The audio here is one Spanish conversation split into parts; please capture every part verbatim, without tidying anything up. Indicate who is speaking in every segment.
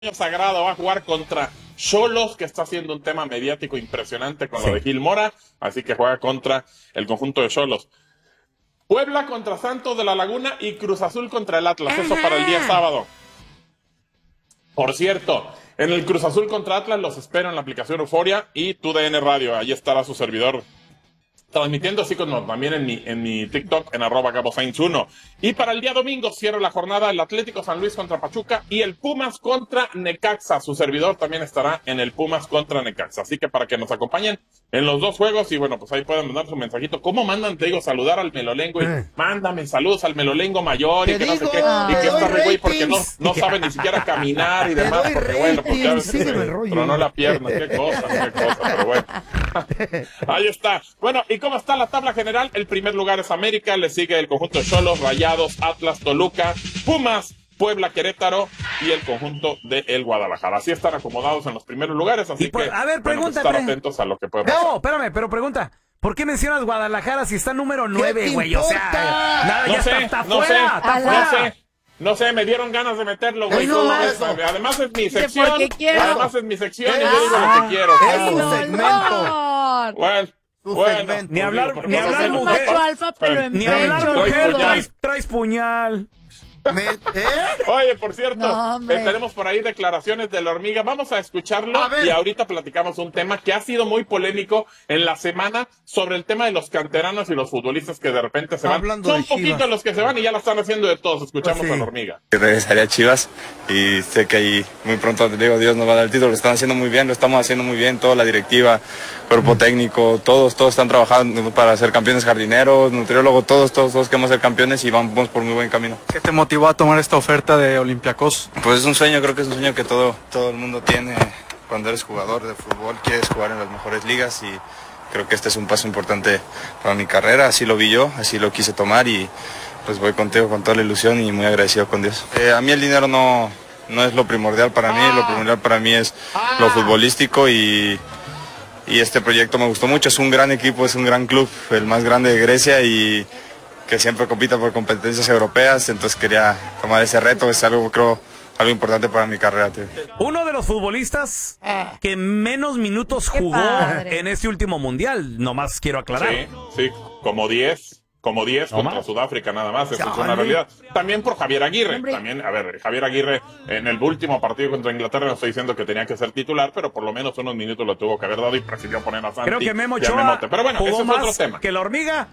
Speaker 1: sagrado va a jugar contra Xolos, que está haciendo un tema mediático impresionante con sí. lo de Gil Mora, así que juega contra el conjunto de Xolos. Puebla contra Santos de la Laguna y Cruz Azul contra el Atlas, eso para el día sábado. Por cierto, en el Cruz Azul contra Atlas los espero en la aplicación Euforia y Tu D N Radio, ahí estará su servidor transmitiendo, así como también en mi, en mi TikTok, en arroba Gabo Sainz uno. Y para el día domingo cierra la jornada el Atlético San Luis contra Pachuca y el Pumas contra Necaxa. Su servidor también estará en el Pumas contra Necaxa. Así que para que nos acompañen en los dos juegos, y bueno, pues ahí pueden mandar su mensajito. ¿Cómo mandan? Te digo, saludar al Melolengo y eh. mándame saludos al Melolengo mayor y que digo, no sé qué, y que está re güey porque no, no sabe ni siquiera caminar y demás, porque ratings. Bueno, porque a veces sí, se tronó la pierna, qué cosa, qué cosa, pero bueno. Ahí está. Bueno, y ¿cómo está la tabla general? El primer lugar es América, le sigue el conjunto de Xolos, Rayados, Atlas, Toluca, Pumas, Puebla, Querétaro y el conjunto de el Guadalajara. Así están acomodados en los primeros lugares, así por, que
Speaker 2: a ver,
Speaker 1: bueno,
Speaker 2: pregunta,
Speaker 1: estar
Speaker 2: pre...
Speaker 1: atentos a lo que puede pasar.
Speaker 2: No, espérame, pero pregunta, ¿por qué mencionas Guadalajara si está número nueve, güey? O sea, nada,
Speaker 1: no
Speaker 2: ya
Speaker 1: sé,
Speaker 2: está, está
Speaker 1: no
Speaker 2: fuera,
Speaker 1: sé,
Speaker 2: está
Speaker 1: no
Speaker 2: fuera.
Speaker 1: sé. No sé, me dieron ganas de meterlo, güey.
Speaker 3: No,
Speaker 1: además es mi sección. Además es mi sección y yo digo
Speaker 3: ah,
Speaker 1: lo que quiero.
Speaker 3: Es un segmento.
Speaker 1: Bueno.
Speaker 3: Su
Speaker 1: bueno,
Speaker 3: segmento,
Speaker 2: ni hablar,
Speaker 1: digo,
Speaker 2: ni hablar
Speaker 1: no
Speaker 2: mujer,
Speaker 4: alfa, pero en
Speaker 2: ni hablar
Speaker 1: Traes
Speaker 2: mujer,
Speaker 1: puñal.
Speaker 2: traes, traes puñal.
Speaker 3: Me, ¿eh?
Speaker 1: Oye, por cierto,
Speaker 4: No,
Speaker 1: eh, tenemos por ahí declaraciones de la hormiga. Vamos a escucharlo
Speaker 3: a
Speaker 1: y ahorita platicamos un tema que ha sido muy polémico en la semana sobre el tema de los canteranos y los futbolistas que de repente se van.
Speaker 3: Hablando
Speaker 1: Son
Speaker 3: de Chivas.
Speaker 1: poquitos los que se van y ya la están haciendo de todos. Escuchamos
Speaker 3: Pues sí.
Speaker 1: a la hormiga.
Speaker 5: Regresaría a Chivas y sé que ahí muy pronto, te digo, Dios nos va a dar el título. Lo están haciendo muy bien, lo estamos haciendo muy bien, toda la directiva, cuerpo técnico, todos, todos están trabajando para ser campeones, jardineros, nutriólogos, todos, todos, todos queremos ser campeones y vamos por muy buen camino.
Speaker 6: ¿Qué te motivó a tomar esta oferta de Olympiacos?
Speaker 5: Pues es un sueño, creo que es un sueño que todo, todo el mundo tiene cuando eres jugador de fútbol, quieres jugar en las mejores ligas y creo que este es un paso importante para mi carrera, así lo vi yo, así lo quise tomar y pues voy contigo con toda la ilusión y muy agradecido con Dios. Eh, a mí el dinero no, no es lo primordial para mí, lo primordial para mí es lo futbolístico y, y este proyecto me gustó mucho, es un gran equipo, es un gran club, el más grande de Grecia y que siempre compita por competencias europeas, entonces quería tomar ese reto, es algo, creo, algo importante para mi carrera, tío.
Speaker 2: Uno de los futbolistas que menos minutos jugó en este último mundial, nomás quiero aclarar.
Speaker 1: Sí, sí, como diez, como diez
Speaker 2: ¿No
Speaker 1: contra
Speaker 2: más?
Speaker 1: Sudáfrica nada más, eso es
Speaker 2: Chale.
Speaker 1: una realidad. También por Javier Aguirre,
Speaker 4: Hombre.
Speaker 1: también, a ver, Javier Aguirre en el último partido contra Inglaterra, no estoy diciendo que tenía que ser titular, pero por lo menos unos minutos lo tuvo que haber dado y prefirió poner a Santi.
Speaker 2: Creo que Memo
Speaker 1: y a
Speaker 2: Ochoa
Speaker 1: Memote. Pero bueno,
Speaker 2: jugó
Speaker 1: ese es
Speaker 2: más
Speaker 1: otro tema.
Speaker 2: que la hormiga.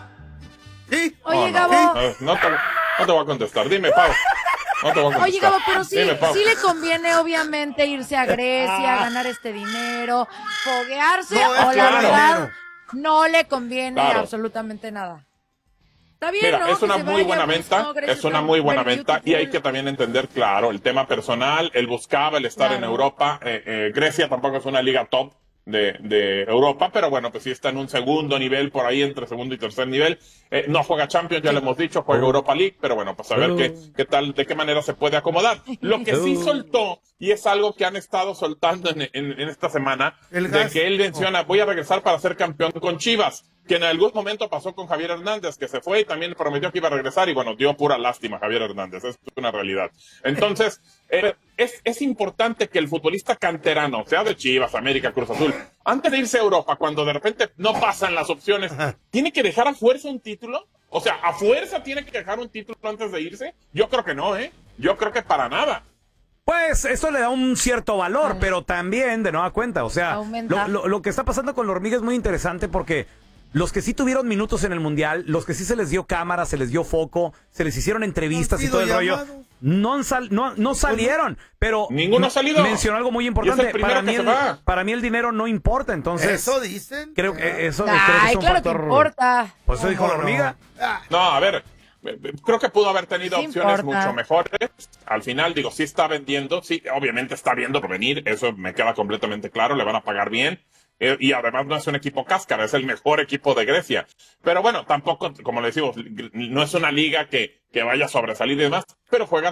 Speaker 3: ¿Sí?
Speaker 4: Oye,
Speaker 1: no,
Speaker 4: Gabo.
Speaker 1: No, no, te, no te voy a contestar, dime, Pau. No te voy a contestar.
Speaker 4: Oye, Gabo, pero sí,
Speaker 1: Dime, Pau.
Speaker 4: sí le conviene, obviamente, irse a Grecia, ganar este dinero, foguearse,
Speaker 3: No, es
Speaker 4: o la
Speaker 1: claro.
Speaker 4: verdad, no le conviene
Speaker 1: Claro.
Speaker 4: absolutamente nada. Está bien,
Speaker 1: Mira,
Speaker 4: ¿no?
Speaker 1: es
Speaker 4: Que
Speaker 1: una
Speaker 4: se
Speaker 1: muy
Speaker 4: vaya,
Speaker 1: buena
Speaker 4: pues,
Speaker 1: venta,
Speaker 4: no, Grecia
Speaker 1: es una
Speaker 4: está
Speaker 1: muy buena
Speaker 4: very
Speaker 1: venta y hay
Speaker 4: beautiful.
Speaker 1: que también entender, claro, el tema personal, él buscaba el estar
Speaker 4: Claro.
Speaker 1: en Europa, eh, eh, Grecia tampoco es una liga top de, de Europa, pero bueno, pues sí está en un segundo nivel, por ahí entre segundo y tercer nivel, eh, no juega Champions, ya lo hemos dicho, juega Europa League, pero bueno, pues a ver qué, qué tal, de qué manera se puede acomodar. Lo que sí soltó, y es algo que han estado soltando en, en, en esta semana,
Speaker 3: El
Speaker 1: de
Speaker 3: gas.
Speaker 1: que él menciona, voy a regresar para ser campeón con Chivas, que en algún momento pasó con Javier Hernández, que se fue y también prometió que iba a regresar y bueno, dio pura lástima Javier Hernández, es una realidad. Entonces, eh, es, es importante que el futbolista canterano, sea de Chivas, América, Cruz Azul, antes de irse a Europa, cuando de repente no pasan las opciones, ¿tiene que dejar a fuerza un título? O sea, ¿a fuerza tiene que dejar un título antes de irse? Yo creo que no, ¿eh? Yo creo que para nada.
Speaker 2: Pues eso le da un cierto valor,
Speaker 4: Ay.
Speaker 2: pero también de nueva cuenta, o sea,
Speaker 4: Aumenta.
Speaker 2: lo, lo, lo que está pasando con la hormiga es muy interesante porque los que sí tuvieron minutos en el mundial, los que sí se les dio cámara, se les dio foco, se les hicieron entrevistas
Speaker 3: ¿No han
Speaker 2: y todo el
Speaker 3: sido
Speaker 2: rollo,
Speaker 3: llamados?
Speaker 2: no, han sal, no, no salieron, pero
Speaker 1: Ninguno ha salido.
Speaker 2: mencionó algo muy
Speaker 1: Y
Speaker 2: importante,
Speaker 1: es el primero
Speaker 2: para
Speaker 1: que
Speaker 2: mí,
Speaker 1: se
Speaker 2: el,
Speaker 1: va.
Speaker 2: para mí el dinero no importa, entonces
Speaker 3: ¿Eso dicen?
Speaker 2: creo que eso, creo que
Speaker 4: Ay,
Speaker 2: es un
Speaker 4: claro
Speaker 2: factor,
Speaker 4: que importa.
Speaker 2: pues eso dijo la
Speaker 3: ¿Cómo no?
Speaker 2: hormiga.
Speaker 3: Ah,
Speaker 1: No, a ver, creo que pudo haber tenido
Speaker 4: Sí
Speaker 1: opciones
Speaker 4: importa.
Speaker 1: mucho mejores. Al final, digo, sí está vendiendo, sí, obviamente está viendo por venir, eso me queda completamente claro, le van a pagar bien. Eh, y además no es un equipo cáscara, es el mejor equipo de Grecia. Pero bueno, tampoco, como le decimos, no es una liga que, que vaya a sobresalir y demás, pero juega.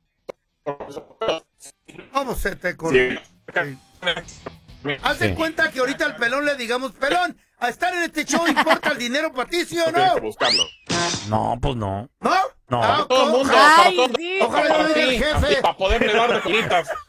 Speaker 3: ¿Cómo se te
Speaker 1: Sí.
Speaker 3: corre? Haz de
Speaker 2: Sí.
Speaker 3: cuenta que ahorita al pelón le digamos, pelón, a estar en este show importa el dinero para ti, ¿sí o
Speaker 1: Tienes que
Speaker 3: no?
Speaker 1: buscarlo.
Speaker 2: No, pues no.
Speaker 3: ¿No?
Speaker 2: No.
Speaker 3: Ah,
Speaker 1: Todo el mundo,
Speaker 3: ojalá-
Speaker 1: para
Speaker 4: Ay,
Speaker 1: todo-
Speaker 4: sí.
Speaker 3: Ojalá
Speaker 1: para
Speaker 3: yo diga el
Speaker 1: ti,
Speaker 3: jefe.
Speaker 1: para poderle dar de colitas.